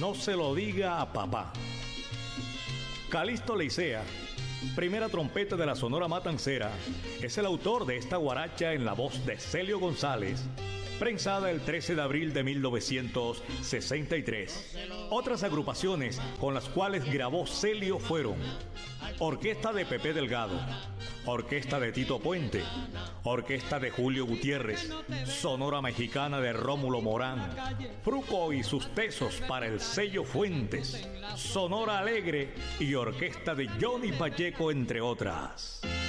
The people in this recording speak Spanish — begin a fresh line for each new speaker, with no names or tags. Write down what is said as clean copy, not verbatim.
no se lo diga a papá. Calixto Leicea, primera trompeta de la Sonora Matancera, es el autor de esta guaracha en la voz de Celio González, prensada el 13 de abril de 1963. Otras agrupaciones con las cuales grabó Celio fueron Orquesta de Pepe Delgado, Orquesta de Tito Puente, Orquesta de Julio Gutiérrez, Sonora Mexicana de Rómulo Morán, Fruco y sus tesos para el sello Fuentes, Sonora Alegre y Orquesta de Johnny Pacheco, entre otras.